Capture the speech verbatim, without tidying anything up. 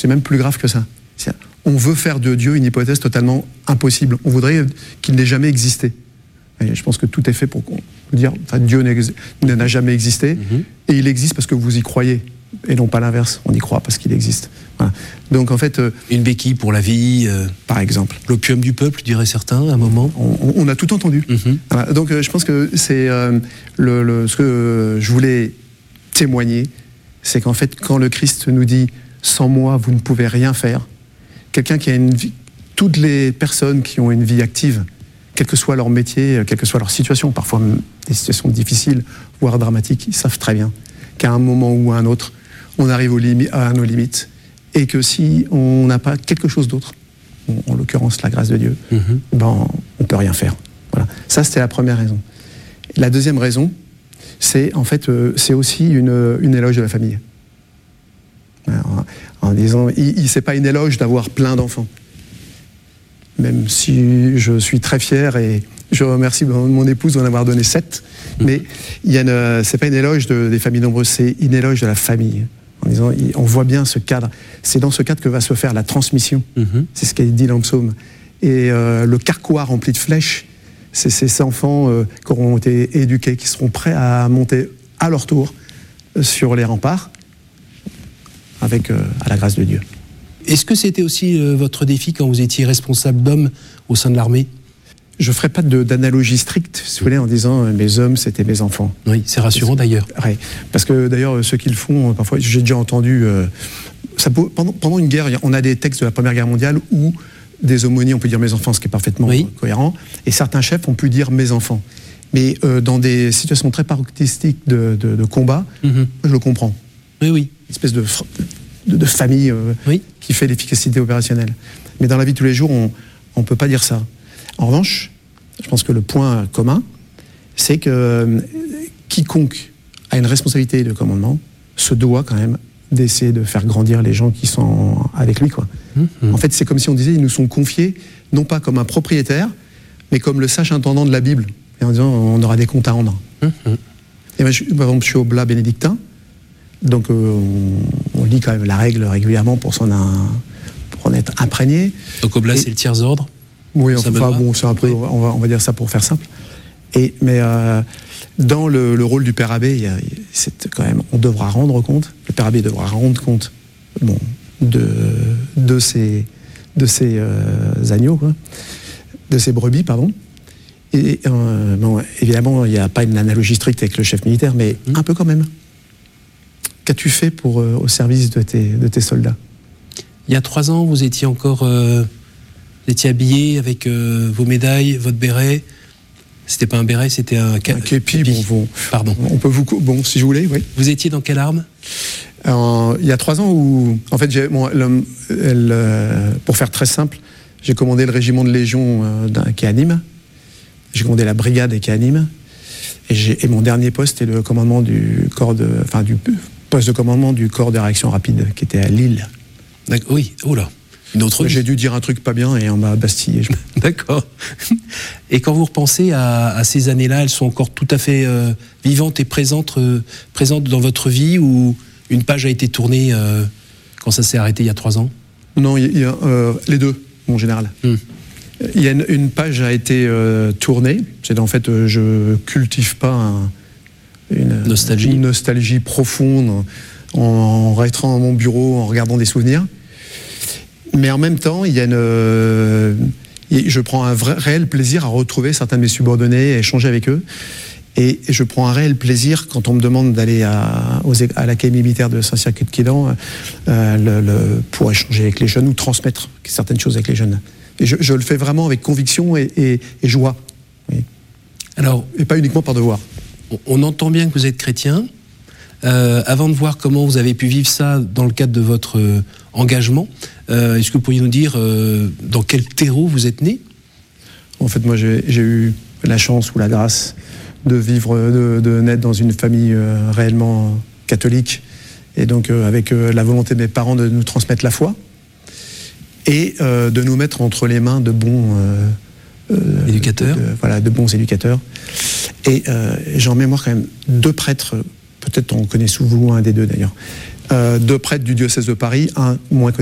c'est même plus grave que ça. C'est, on veut faire de Dieu une hypothèse totalement impossible. On voudrait qu'il n'ait jamais existé. Et je pense que tout est fait pour qu'on dire, enfin, Dieu n'a jamais existé, mm-hmm. et il existe parce que vous y croyez, et non pas l'inverse. On y croit parce qu'il existe. Voilà. Donc en fait, euh, une béquille pour la vie, euh, par exemple. L'opium du peuple, diraient certains, à un moment. On, on a tout entendu. Mm-hmm. Voilà. Donc euh, je pense que c'est euh, le, le, ce que je voulais témoigner, c'est qu'en fait, quand le Christ nous dit « sans moi, vous ne pouvez rien faire », quelqu'un qui a une vie, toutes les personnes qui ont une vie active, quel que soit leur métier, quelle que soit leur situation, parfois des situations difficiles, voire dramatiques, ils savent très bien qu'à un moment ou à un autre, on arrive aux limi- à nos limites, et que si on n'a pas quelque chose d'autre, en l'occurrence la grâce de Dieu, mm-hmm. ben, on ne peut rien faire. Voilà. Ça, c'était la première raison. La deuxième raison, c'est en fait, euh, c'est aussi une, une éloge de la famille. Alors, en disant, il, il, c'est pas une éloge d'avoir plein d'enfants. Même si je suis très fier et je remercie mon épouse d'en avoir donné sept, mmh. mais il y a une, c'est pas une éloge de, des familles nombreuses, c'est une éloge de la famille. En disant, on voit bien ce cadre. C'est dans ce cadre que va se faire la transmission. Mmh. C'est ce qui est dit dans le psaume. Et euh, le carquois rempli de flèches, c'est ces enfants euh, qui auront été éduqués, qui seront prêts à monter à leur tour euh, sur les remparts, avec euh, à la grâce de Dieu. Est-ce que c'était aussi euh, votre défi quand vous étiez responsable d'hommes au sein de l'armée ? Je ne ferai pas de, d'analogie stricte, si vous voulez, en disant euh, mes hommes, c'était mes enfants. Oui, c'est rassurant d'ailleurs. Ouais, parce que d'ailleurs, ceux qui le font, euh, parfois, j'ai déjà entendu... Euh, ça peut, pendant, pendant une guerre, on a des textes de la Première Guerre mondiale où des aumôniers, on peut dire mes enfants, ce qui est parfaitement oui. cohérent, et certains chefs ont pu dire mes enfants. Mais euh, dans des situations très paroxystiques de, de, de combat, mm-hmm. je le comprends. Oui, oui. Une espèce de... de, de famille euh, oui. qui fait l'efficacité opérationnelle. Mais dans la vie de tous les jours, on ne peut pas dire ça. En revanche, je pense que le point commun, c'est que euh, quiconque a une responsabilité de commandement se doit quand même d'essayer de faire grandir les gens qui sont avec lui, quoi. Mmh. En fait, c'est comme si on disait, ils nous sont confiés, non pas comme un propriétaire, mais comme le sage intendant de la Bible, et en disant, on aura des comptes à rendre. Mmh. Et moi, je, par exemple, je suis oblat bénédictin. Donc euh, on, on lit quand même la règle régulièrement pour s'en un, pour en être imprégné. Donc oblat, c'est le tiers ordre. Oui, enfin bon, c'est un peu, oui. on va on va dire ça pour faire simple. Et mais euh, dans le, le rôle du père abbé, il y a, c'est quand même, on devra rendre compte. Le père abbé devra rendre compte, bon, de de ses de ses euh, agneaux, quoi, de ses brebis, pardon. Et euh, bon, évidemment, il n'y a pas une analogie stricte avec le chef militaire, mais mmh. un peu quand même. Qu'as-tu fait pour, euh, au service de tes, de tes soldats ? Il y a trois ans, vous étiez encore euh, vous étiez habillé avec euh, vos médailles, votre béret. C'était pas un béret, c'était un, ca- un képi. képi. Bon, bon, Pardon. On peut vous, bon, si je voulais, oui. Vous étiez dans quelle arme ? Alors, il y a trois ans où, en fait, j'ai, bon, le, le, pour faire très simple, j'ai commandé le régiment de Légion euh, qui est à Nîmes. J'ai commandé la brigade qui est à Nîmes. Et, j'ai, et mon dernier poste est le commandement du corps de, enfin du poste de commandement du corps de réaction rapide qui était à Lille. D'accord. Oui, oh là. Une autre J'ai dû dire un truc pas bien et on m'a bastillé. D'accord. Et quand vous repensez à, à ces années-là, elles sont encore tout à fait euh, vivantes et présentes, euh, présentes dans votre vie, ou une page a été tournée euh, quand ça s'est arrêté il y a trois ans ? Non, il y a euh, les deux, en général. Hmm. Il y a une, une page a été euh, tournée. C'est en fait, euh, je cultive pas un, une, nostalgie. une nostalgie profonde en, en restant dans mon bureau, en regardant des souvenirs. Mais en même temps, il y a une, euh, je prends un vrai, réel plaisir à retrouver certains de mes subordonnés, à échanger avec eux. Et je prends un réel plaisir quand on me demande d'aller à, aux, à l'Académie militaire de Saint-Cyr-Quay-de-Quidan euh, le, le, pour échanger avec les jeunes ou transmettre certaines choses avec les jeunes. Et je, je le fais vraiment avec conviction et, et, et joie. Oui. Alors, et pas uniquement par devoir. On, on entend bien que vous êtes chrétien. Euh, avant de voir comment vous avez pu vivre ça dans le cadre de votre euh, engagement, euh, est-ce que vous pourriez nous dire euh, dans quel terreau vous êtes né ? En fait, moi, j'ai, j'ai eu la chance ou la grâce de vivre, de, de naître dans une famille euh, réellement catholique, et donc euh, avec euh, la volonté de mes parents de nous transmettre la foi, et euh, de nous mettre entre les mains de bons euh, euh, éducateurs. De, de, voilà, de bons éducateurs. Et euh, j'ai en mémoire quand même deux prêtres. Peut-être on connaît souvent un des deux d'ailleurs. Euh, deux prêtres du diocèse de Paris, un moins connu.